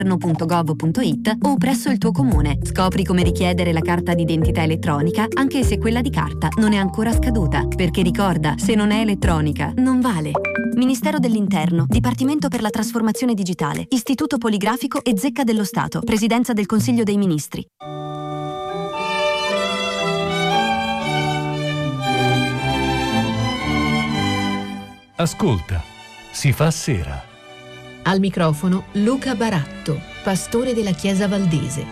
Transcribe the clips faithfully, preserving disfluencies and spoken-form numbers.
punto gov punto it o presso il tuo comune. Scopri come richiedere la carta d'identità elettronica anche se quella di carta non è ancora scaduta, perché ricorda, se non è elettronica, non vale. Ministero dell'Interno, Dipartimento per la Trasformazione Digitale, Istituto Poligrafico e Zecca dello Stato, Presidenza del Consiglio dei Ministri. Ascolta, si fa sera. Al microfono Luca Baratto, pastore della Chiesa Valdese.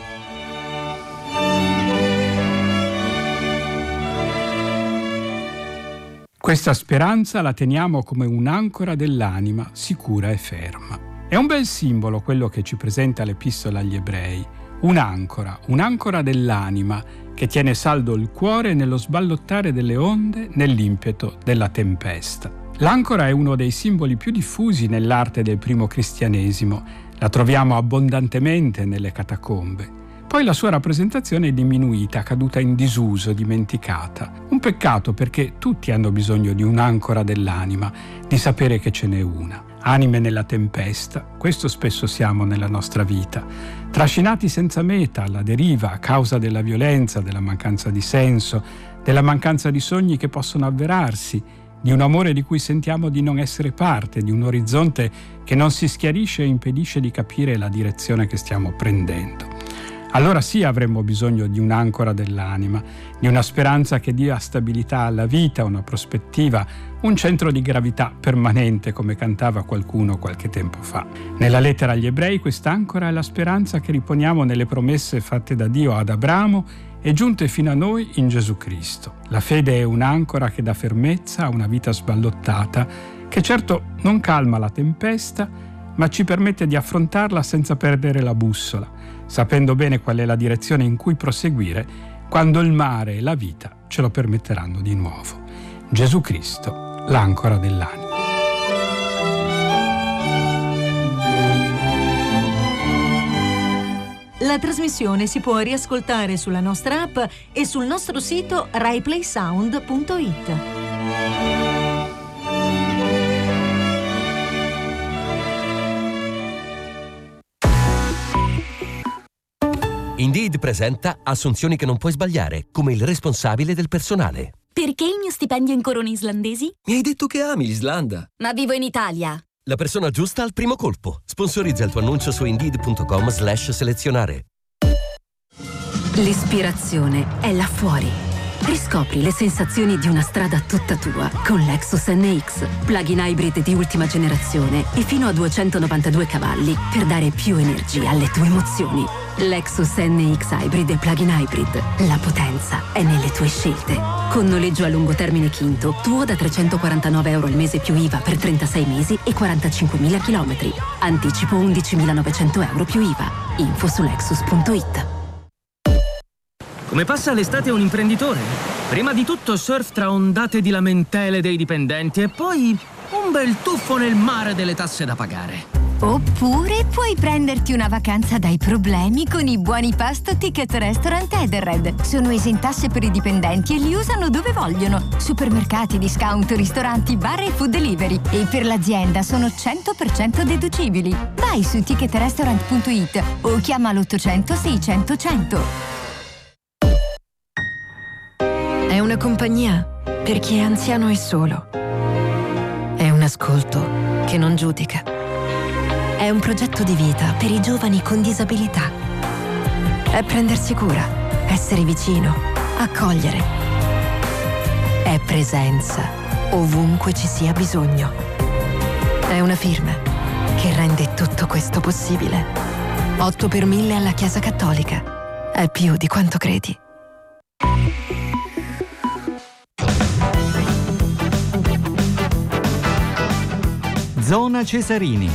Questa speranza la teniamo come un'ancora dell'anima, sicura e ferma. È un bel simbolo quello che ci presenta l'Epistola agli Ebrei. Un'ancora, un'ancora dell'anima che tiene saldo il cuore nello sballottare delle onde, nell'impeto della tempesta. L'ancora è uno dei simboli più diffusi nell'arte del primo cristianesimo. La troviamo abbondantemente nelle catacombe. Poi la sua rappresentazione è diminuita, caduta in disuso, dimenticata. Un peccato, perché tutti hanno bisogno di un'ancora dell'anima, di sapere che ce n'è una. Anime nella tempesta, questo spesso siamo nella nostra vita. Trascinati senza meta, alla deriva, a causa della violenza, della mancanza di senso, della mancanza di sogni che possono avverarsi, di un amore di cui sentiamo di non essere parte, di un orizzonte che non si schiarisce e impedisce di capire la direzione che stiamo prendendo. Allora sì, avremmo bisogno di un'ancora dell'anima, di una speranza che dia stabilità alla vita, una prospettiva, un centro di gravità permanente, come cantava qualcuno qualche tempo fa. Nella lettera agli Ebrei quest'ancora è la speranza che riponiamo nelle promesse fatte da Dio ad Abramo e giunte fino a noi in Gesù Cristo. La fede è un'ancora che dà fermezza a una vita sballottata, che certo non calma la tempesta, ma ci permette di affrontarla senza perdere la bussola, sapendo bene qual è la direzione in cui proseguire quando il mare e la vita ce lo permetteranno di nuovo. Gesù Cristo, l'ancora dell'anima. La trasmissione si può riascoltare sulla nostra app e sul nostro sito rai play sound punto it. Indeed presenta assunzioni che non puoi sbagliare, come il responsabile del personale. Perché il mio stipendio in corone islandesi? Mi hai detto che ami l'Islanda. Ma vivo in Italia. La persona giusta al primo colpo. Sponsorizza il tuo annuncio su indeed punto com slash selezionare. L'ispirazione è là fuori. Riscopri le sensazioni di una strada tutta tua con Lexus N X, plug-in hybrid di ultima generazione e fino a duecentonovantadue cavalli per dare più energia alle tue emozioni. Lexus N X Hybrid e plug-in hybrid. La potenza è nelle tue scelte. Con noleggio a lungo termine Quinto, tuo da trecentoquarantanove euro al mese più I V A per trentasei mesi e quarantacinquemila chilometri. Anticipo undicimilanovecento euro più I V A. Info su lexus punto it. Come passa l'estate un imprenditore? Prima di tutto surf tra ondate di lamentele dei dipendenti e poi un bel tuffo nel mare delle tasse da pagare. Oppure puoi prenderti una vacanza dai problemi con i buoni pasto Ticket Restaurant Edenred. Sono esentasse per i dipendenti e li usano dove vogliono. Supermercati, discount, ristoranti, bar e food delivery. E per l'azienda sono cento per cento deducibili. Vai su ticket restaurant punto it o chiama l'ottocento seicento cento. È una compagnia per chi è anziano e solo. È un ascolto che non giudica. È un progetto di vita per i giovani con disabilità. È prendersi cura, essere vicino, accogliere. È presenza ovunque ci sia bisogno. È una firma che rende tutto questo possibile. otto per mille alla Chiesa Cattolica. È più di quanto credi. Zona Cesarini.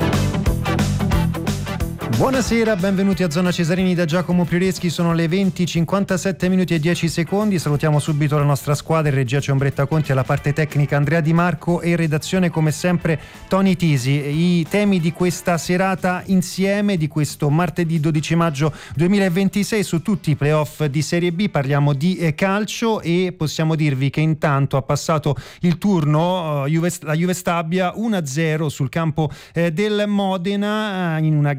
Buonasera, benvenuti a Zona Cesarini da Giacomo Prioreschi, sono le venti, cinquantasette minuti e dieci secondi. Salutiamo subito la nostra squadra, in regia c'è Ombretta Conti, alla parte tecnica Andrea Di Marco e in redazione come sempre Tony Tisi. I temi di questa serata insieme, di questo martedì dodici maggio duemilaventisei, su tutti i playoff di Serie B, parliamo di eh, calcio e possiamo dirvi che intanto ha passato il turno uh, Juve, la Juve Stabia uno a zero sul campo eh, del Modena, uh, in una gara secca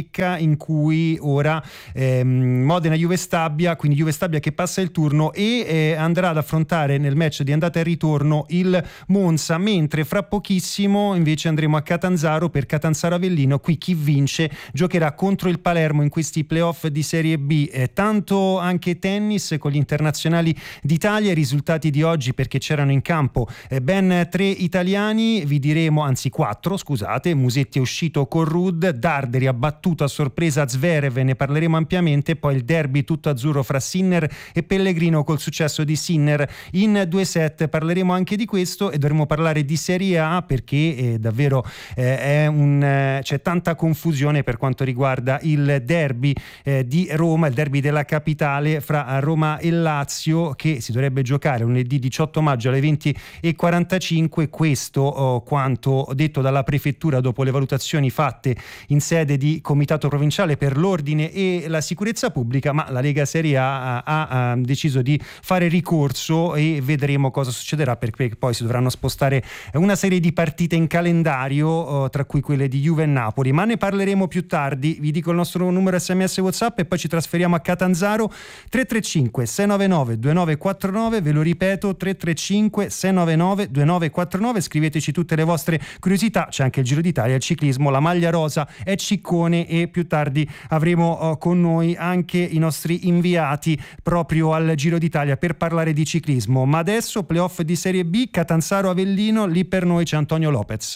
secca in cui ora ehm, Modena Juve Stabia, quindi Juve Stabia che passa il turno e eh, andrà ad affrontare nel match di andata e ritorno il Monza, mentre fra pochissimo invece andremo a Catanzaro per Catanzaro Avellino. Qui chi vince giocherà contro il Palermo in questi playoff di Serie B. Eh, tanto anche tennis con gli internazionali d'Italia, i risultati di oggi perché c'erano in campo eh, ben tre italiani, vi diremo, anzi quattro scusate, Musetti è uscito con Rudd, Darderi ha battuto a sorpresa Zverev, ne parleremo ampiamente, poi il derby tutto azzurro fra Sinner e Pellegrino col successo di Sinner in due set, parleremo anche di questo e dovremo parlare di Serie A perché eh, davvero eh, è un, eh, c'è tanta confusione per quanto riguarda il derby eh, di Roma, il derby della capitale fra Roma e Lazio che si dovrebbe giocare lunedì diciotto maggio alle venti e quarantacinque. Questo oh, quanto detto dalla prefettura dopo le valutazioni fatte in sede di comitato provinciale per l'ordine e la sicurezza pubblica, ma la Lega Serie A ha, ha, ha deciso di fare ricorso e vedremo cosa succederà perché poi si dovranno spostare una serie di partite in calendario oh, tra cui quelle di Juve e Napoli, ma ne parleremo più tardi. Vi dico il nostro numero sms WhatsApp e poi ci trasferiamo a Catanzaro: tre tre cinque sei nove nove due nove quattro nove, ve lo ripeto, tre tre cinque sei nove nove due nove quattro nove, scriveteci tutte le vostre curiosità, c'è anche il Giro d'Italia, il ciclismo, la maglia rosa è Ciccone e più tardi avremo oh, con noi anche i nostri inviati proprio al Giro d'Italia per parlare di ciclismo. Ma adesso playoff di Serie B, Catanzaro Avellino, lì per noi c'è Antonio Lopez.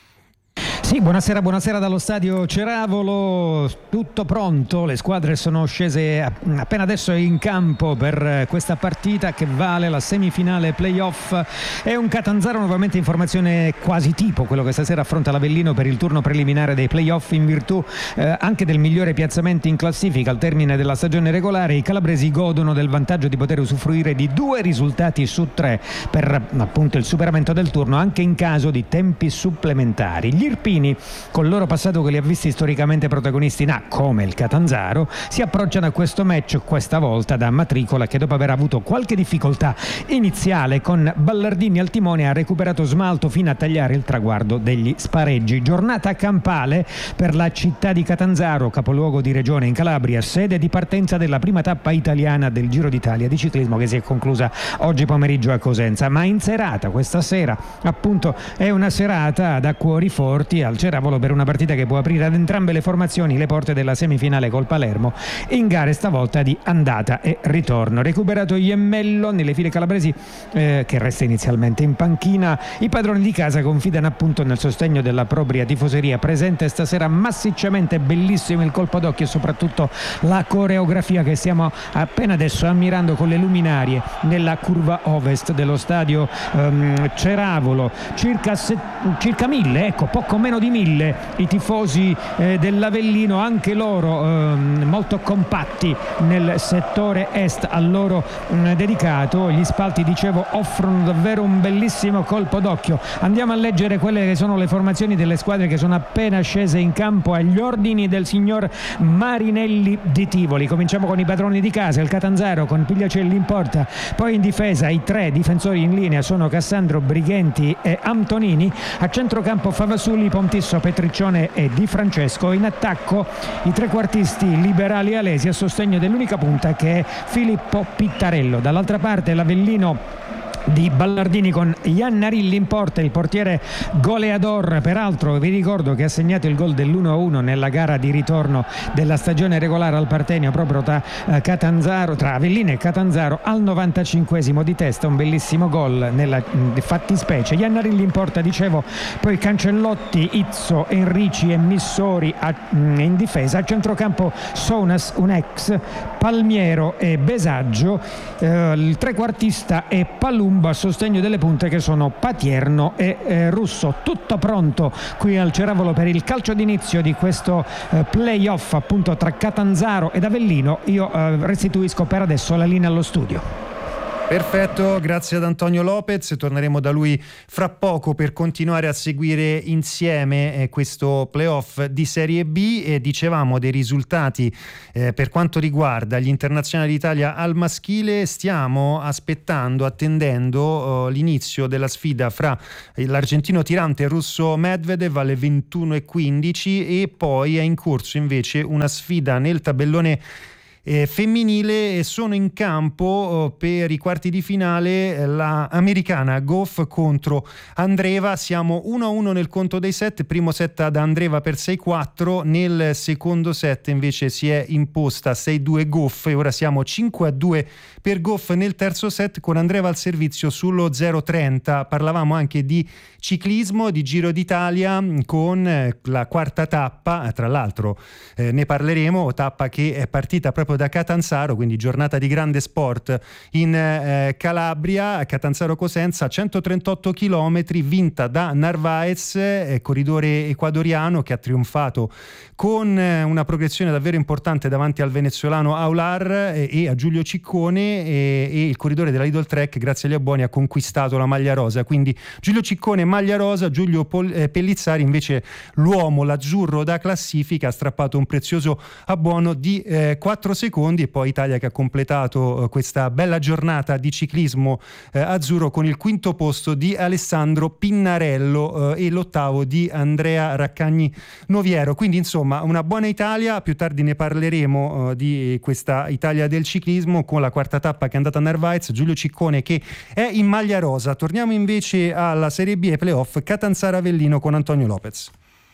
Sì, buonasera, buonasera dallo stadio Ceravolo, tutto pronto, le squadre sono scese appena adesso in campo per questa partita che vale la semifinale playoff. È un Catanzaro nuovamente in formazione quasi tipo quello che stasera affronta l'Avellino per il turno preliminare dei playoff in virtù eh, anche del migliore piazzamento in classifica al termine della stagione regolare. I calabresi godono del vantaggio di poter usufruire di due risultati su tre per appunto il superamento del turno anche in caso di tempi supplementari. Gli irpini, col loro passato che li ha visti storicamente protagonisti in A come il Catanzaro, si approcciano a questo match questa volta da matricola che dopo aver avuto qualche difficoltà iniziale con Ballardini al timone ha recuperato smalto fino a tagliare il traguardo degli spareggi. Giornata campale per la città di Catanzaro, capoluogo di regione in Calabria, sede di partenza della prima tappa italiana del Giro d'Italia di ciclismo che si è conclusa oggi pomeriggio a Cosenza, ma in serata questa sera appunto è una serata da cuori forti al Ceravolo per una partita che può aprire ad entrambe le formazioni le porte della semifinale col Palermo in gare stavolta di andata e ritorno. Recuperato Iemmello nelle file calabresi eh, che resta inizialmente in panchina, i padroni di casa confidano appunto nel sostegno della propria tifoseria presente stasera massicciamente. Bellissimo il colpo d'occhio e soprattutto la coreografia che stiamo appena adesso ammirando con le luminarie nella curva ovest dello stadio ehm, Ceravolo. Circa, se, circa mille, ecco, poco meno di mille i tifosi eh, dell'Avellino, anche loro eh, molto compatti nel settore est a loro mh, dedicato. Gli spalti, dicevo, offrono davvero un bellissimo colpo d'occhio. Andiamo a leggere quelle che sono le formazioni delle squadre che sono appena scese in campo agli ordini del signor Marinelli di Tivoli. Cominciamo con i padroni di casa, il Catanzaro con Pigliacelli in porta, poi in difesa i tre difensori in linea sono Cassandro, Brighenti e Antonini, a centrocampo Favasuli, Pontisso, Petriccione e Di Francesco, in attacco i trequartisti Liberali e Alesi a sostegno dell'unica punta che è Filippo Pittarello. Dall'altra parte l'Avellino di Ballardini con Iannarilli in porta, il portiere goleador, peraltro vi ricordo che ha segnato il gol dell'uno a uno nella gara di ritorno della stagione regolare al Partenio proprio tra eh, Catanzaro, tra Avellino e Catanzaro al novantacinquesimo di testa, un bellissimo gol nella mh, fattispecie. Iannarilli in porta, dicevo, poi Cancellotti, Izzo, Enrici e Missori a, mh, in difesa, a centrocampo Sonas, un ex, Palmiero e Besaggio, eh, il trequartista è Palumbo a sostegno delle punte che sono Patierno e eh, Russo. Tutto pronto qui al Ceravolo per il calcio d'inizio di questo eh, playoff appunto tra Catanzaro ed Avellino. Io eh, restituisco per adesso la linea allo studio. Perfetto, grazie ad Antonio Lopez, torneremo da lui fra poco per continuare a seguire insieme eh, questo playoff di Serie B. E dicevamo dei risultati eh, per quanto riguarda gli internazionali d'Italia al maschile. Stiamo aspettando, attendendo eh, l'inizio della sfida fra l'argentino tirante e il russo Medvedev alle ventuno e quindici, e poi è in corso invece una sfida nel tabellone Eh, femminile, e sono in campo oh, per i quarti di finale eh, la americana Goff contro Andreeva. Siamo uno a uno nel conto dei set, primo set ad Andreeva per sei quattro, nel secondo set invece si è imposta sei due Goff e ora siamo cinque a due per Goff nel terzo set, con Andreeva al servizio sullo zero trenta. Parlavamo anche di ciclismo, di Giro d'Italia con eh, la quarta tappa, tra l'altro eh, ne parleremo, tappa che è partita proprio da Catanzaro, quindi giornata di grande sport in eh, Calabria. Catanzaro Cosenza, centotrentotto chilometri, vinta da Narvaez, eh, corridore ecuadoriano che ha trionfato con eh, una progressione davvero importante davanti al venezuelano Aular eh, e a Giulio Ciccone, e, e il corridore della Lidl Trek, grazie agli abboni, ha conquistato la maglia rosa. Quindi Giulio Ciccone maglia rosa, Giulio Pol- eh, Pellizzari invece l'uomo, l'azzurro da classifica, ha strappato un prezioso abbuono di eh, quattro secondi, e poi Italia che ha completato eh, questa bella giornata di ciclismo eh, azzurro con il quinto posto di Alessandro Pinnarello eh, e l'ottavo di Andrea Raccagni Noviero. Quindi insomma una buona Italia. Più tardi ne parleremo eh, di questa Italia del ciclismo, con la quarta tappa che è andata a Narvaez, Giulio Ciccone che è in maglia rosa. Torniamo invece alla Serie B e playoff, Catanzaro Avellino con Antonio Lopez.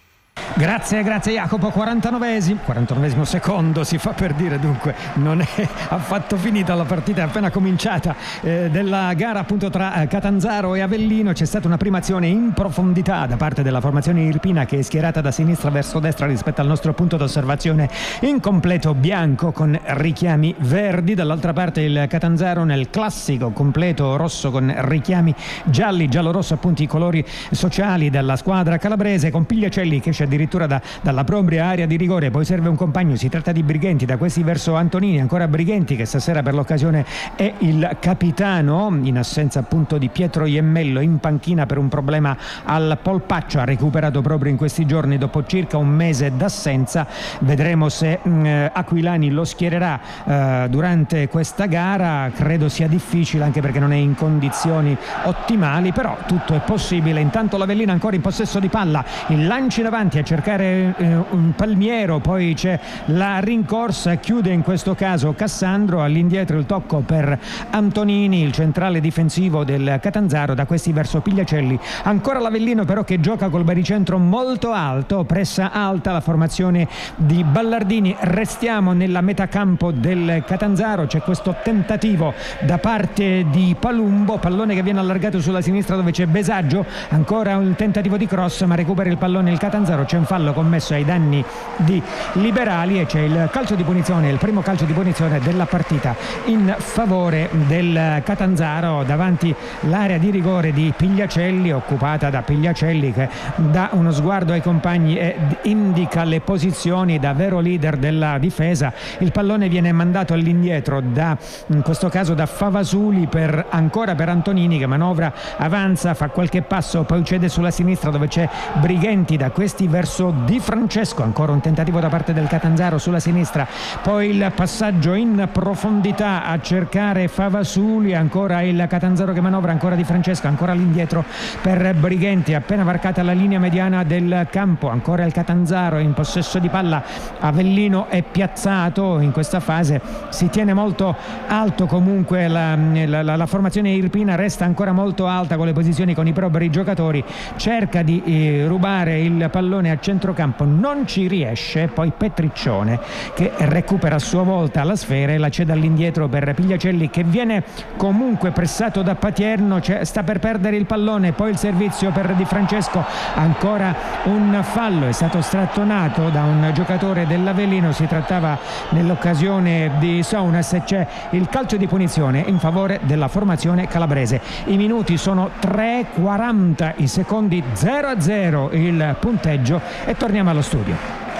Grazie, grazie Jacopo. quarantanovesimo, quarantanovesimo secondo si fa per dire, dunque non è affatto finita la partita, è appena cominciata, eh, della gara appunto tra Catanzaro e Avellino. C'è stata una prima azione in profondità da parte della formazione irpina, che è schierata da sinistra verso destra rispetto al nostro punto d'osservazione in completo bianco con richiami verdi. Dall'altra parte il Catanzaro nel classico completo rosso con richiami gialli, giallo-rosso, appunto i colori sociali della squadra calabrese, con Pigliacelli che esce addirittura da, dalla propria area di rigore, poi serve un compagno, si tratta di Brighenti, da questi verso Antonini, ancora Brighenti che stasera per l'occasione è il capitano, in assenza appunto di Pietro Iemmello in panchina per un problema al polpaccio, ha recuperato proprio in questi giorni dopo circa un mese d'assenza. Vedremo se mh, Aquilani lo schiererà uh, durante questa gara. Credo sia difficile, anche perché non è in condizioni ottimali, però tutto è possibile. Intanto l'Avellino ancora in possesso di palla, il lancio in avanti a cercare eh, un Palmiero, poi c'è la rincorsa, chiude in questo caso Cassandro, all'indietro il tocco per Antonini, il centrale difensivo del Catanzaro, da questi verso Pigliacelli. Ancora l'Avellino però che gioca col baricentro molto alto, pressa alta la formazione di Ballardini. Restiamo nella metà campo del Catanzaro, c'è questo tentativo da parte di Palumbo, pallone che viene allargato sulla sinistra dove c'è Besaggio, ancora un tentativo di cross ma recupera il pallone il Catanzaro. C'è un fallo commesso ai danni di Liberali e c'è il calcio di punizione, il primo calcio di punizione della partita in favore del Catanzaro, davanti l'area di rigore di Pigliacelli, occupata da Pigliacelli che dà uno sguardo ai compagni e indica le posizioni da vero leader della difesa. Il pallone viene mandato all'indietro da, in questo caso da Favasuli, per ancora per Antonini che manovra, avanza, fa qualche passo, poi cede sulla sinistra dove c'è Brighenti, da questi verso Di Francesco, ancora un tentativo da parte del Catanzaro sulla sinistra, poi il passaggio in profondità a cercare Favasuli, ancora il Catanzaro che manovra, ancora Di Francesco, ancora all'indietro per Brighenti, appena varcata la linea mediana del campo, ancora il Catanzaro in possesso di palla. Avellino è piazzato in questa fase, si tiene molto alto comunque la, la, la, la formazione irpina, resta ancora molto alta con le posizioni, con i propri giocatori, cerca di eh, rubare il pallone a centrocampo, non ci riesce, poi Petriccione che recupera a sua volta la sfera e la cede all'indietro per Pigliacelli che viene comunque pressato da Patierno, cioè sta per perdere il pallone, poi il servizio per Di Francesco, ancora un fallo, è stato strattonato da un giocatore dell'Avellino, si trattava nell'occasione di Sounas, e c'è il calcio di punizione in favore della formazione calabrese. I minuti sono tre quaranta, i secondi zero a zero il punteggio, e torniamo allo studio.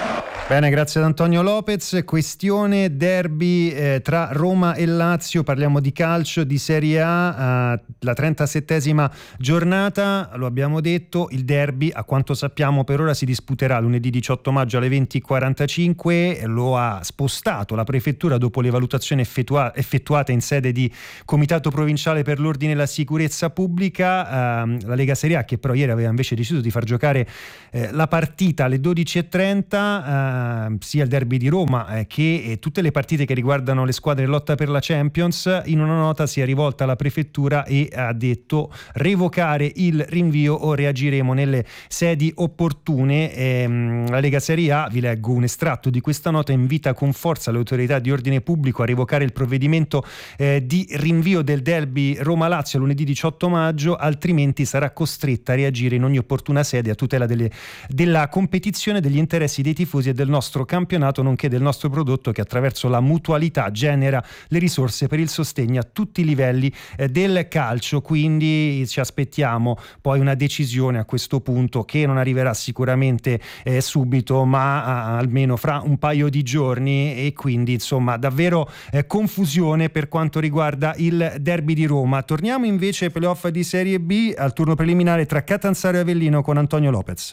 Bene, grazie ad Antonio Lopez. Questione derby eh, tra Roma e Lazio, parliamo di calcio, di Serie A, eh, la trentasettesima giornata, lo abbiamo detto, il derby a quanto sappiamo per ora si disputerà lunedì diciotto maggio alle venti e quarantacinque, lo ha spostato la prefettura dopo le valutazioni effettua- effettuate in sede di Comitato Provinciale per l'Ordine e la Sicurezza Pubblica. Eh, la Lega Serie A, che però ieri aveva invece deciso di far giocare eh, la partita alle dodici e trenta, eh, sia il derby di Roma eh, che eh, tutte le partite che riguardano le squadre in lotta per la Champions, in una nota si è rivolta alla prefettura e ha detto revocare il rinvio o reagiremo nelle sedi opportune. Ehm, la Lega Serie A, vi leggo un estratto di questa nota, invita con forza le autorità di ordine pubblico a revocare il provvedimento eh, di rinvio del derby Roma-Lazio lunedì diciotto maggio, altrimenti sarà costretta a reagire in ogni opportuna sede a tutela delle, della competizione, degli interessi dei tifosi e del nostro campionato, nonché del nostro prodotto che attraverso la mutualità genera le risorse per il sostegno a tutti i livelli eh, del calcio. Quindi ci aspettiamo poi una decisione a questo punto che non arriverà sicuramente eh, subito, ma a, almeno fra un paio di giorni, e quindi insomma davvero eh, confusione per quanto riguarda il derby di Roma. Torniamo invece ai playoff di Serie B, al turno preliminare tra Catanzaro e Avellino con Antonio Lopez.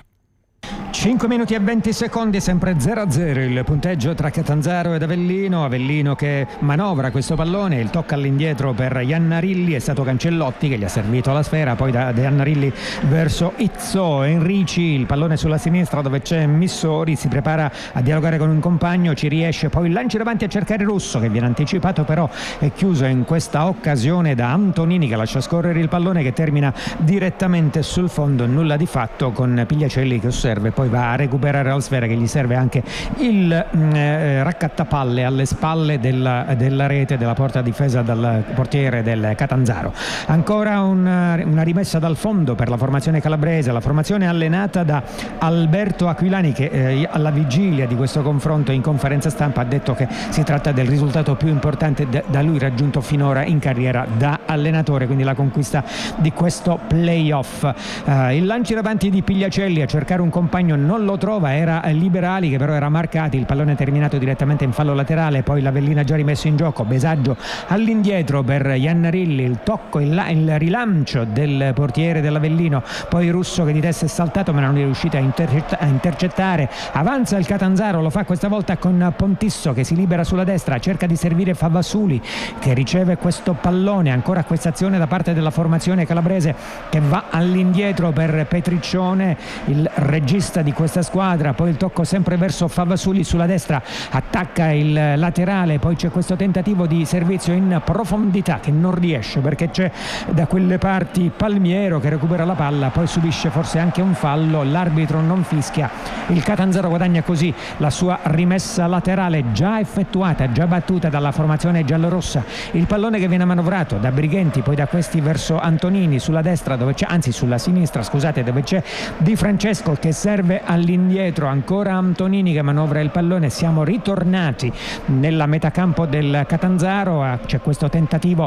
cinque minuti e venti secondi, sempre zero a zero il punteggio tra Catanzaro ed Avellino. Avellino che manovra questo pallone, il tocco all'indietro per Iannarilli, è stato Cancellotti che gli ha servito la sfera, poi da Iannarilli verso Izzo, Enrici, il pallone sulla sinistra dove c'è Missori, si prepara a dialogare con un compagno, ci riesce, poi lanci davanti a cercare Russo che viene anticipato, però è chiuso in questa occasione da Antonini che lascia scorrere il pallone che termina direttamente sul fondo, nulla di fatto, con Pigliacelli che osserva e poi va a recuperare la sfera, che gli serve anche il eh, raccattapalle alle spalle della, della rete della porta difesa dal portiere del Catanzaro. Ancora una, una rimessa dal fondo per la formazione calabrese, la formazione allenata da Alberto Aquilani che eh, alla vigilia di questo confronto in conferenza stampa ha detto che si tratta del risultato più importante de- da lui raggiunto finora in carriera da allenatore, quindi la conquista di questo playoff. Eh, il lancio davanti di Pigliacelli a cercare un compagno non lo trova, era Liberali che però era marcato, il pallone terminato direttamente in fallo laterale, poi l'Avellina già rimesso in gioco, Besaggio all'indietro per Iannarilli, il tocco, il, la- il rilancio del portiere dell'Avellino, poi Russo che di testa è saltato ma non è riuscito a, intercetta- a intercettare, avanza il Catanzaro, lo fa questa volta con Pontisso che si libera sulla destra, cerca di servire Favasuli che riceve questo pallone, ancora questa azione da parte della formazione calabrese che va all'indietro per Petriccione, il regista di questa squadra, poi il tocco sempre verso Favasuli sulla destra, attacca il laterale, poi c'è questo tentativo di servizio in profondità che non riesce perché c'è da quelle parti Palmiero che recupera la palla, poi subisce forse anche un fallo, l'arbitro non fischia, il Catanzaro guadagna così la sua rimessa laterale già effettuata, già battuta dalla formazione giallorossa, il pallone che viene manovrato da Brighenti, poi da questi verso Antonini sulla destra dove c'è, anzi sulla sinistra scusate, dove c'è Di Francesco che serve all'indietro, ancora Antonini che manovra il pallone, siamo ritornati nella metacampo del Catanzaro, c'è questo tentativo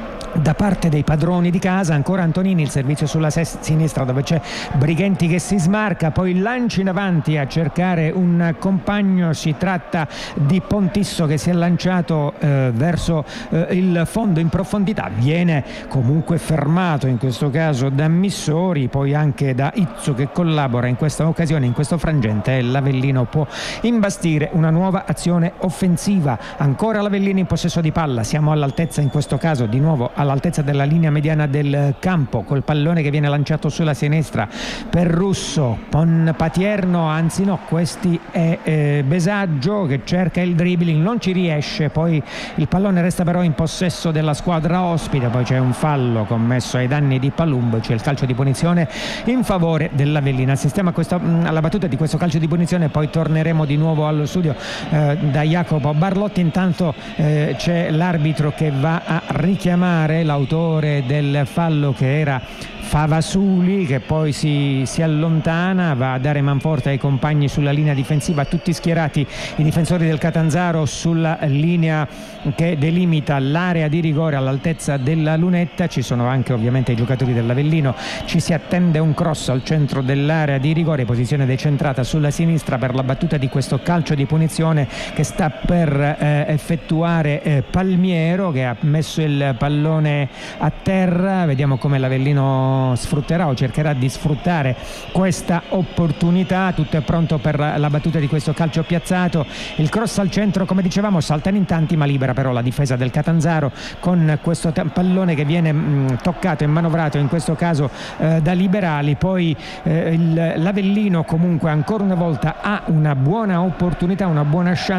da parte dei padroni di casa, ancora Antonini, il servizio sulla sinistra dove c'è Brighenti che si smarca, poi lanci in avanti a cercare un compagno, si tratta di Pontisso che si è lanciato eh, verso eh, il fondo in profondità, viene comunque fermato in questo caso da Missori, poi anche da Izzo che collabora in questa occasione, in questo frangente, e l'Avellino può imbastire una nuova azione offensiva, ancora l'Avellino in possesso di palla, siamo all'altezza in questo caso di nuovo all'altezza della linea mediana del campo, col pallone che viene lanciato sulla sinistra per Russo, con Patierno, anzi no, questi è eh, Besaggio che cerca il dribbling, non ci riesce, poi il pallone resta però in possesso della squadra ospite, poi c'è un fallo commesso ai danni di Palumbo, c'è il calcio di punizione in favore dell'Avellina. Assistiamo a questa, alla battuta di questo calcio di punizione, poi torneremo di nuovo allo studio eh, da Jacopo Barlotti. Intanto eh, c'è l'arbitro che va a richiamare l'autore del fallo che era Favasuli che poi si, si allontana, va a dare manforte ai compagni sulla linea difensiva, tutti schierati i difensori del Catanzaro sulla linea che delimita l'area di rigore all'altezza della lunetta. Ci sono anche ovviamente i giocatori dell'Avellino, ci si attende un cross al centro dell'area di rigore, posizione decentrata sulla sinistra per la battuta di questo calcio di punizione che sta per eh, effettuare eh, Palmiero, che ha messo il pallone a terra. Vediamo come l'Avellino sfrutterà o cercherà di sfruttare questa opportunità. Tutto è pronto per la battuta di questo calcio piazzato, il cross al centro, come dicevamo saltano in tanti ma libera però la difesa del Catanzaro con questo t- pallone che viene mh, toccato e manovrato in questo caso eh, da Liberali. Poi eh, il, l'Avellino comunque ancora una volta ha una buona opportunità, una buona chance